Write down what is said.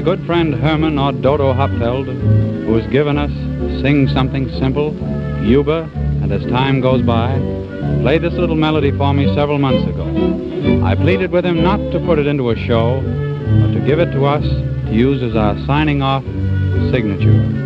good friend Herman or Dodo Hopfeld, who has given us Sing Something Simple, Yuba, and As Time Goes By, played this little melody for me several months ago. I pleaded with him not to put it into a show, but to give it to us to use as our signing-off signature.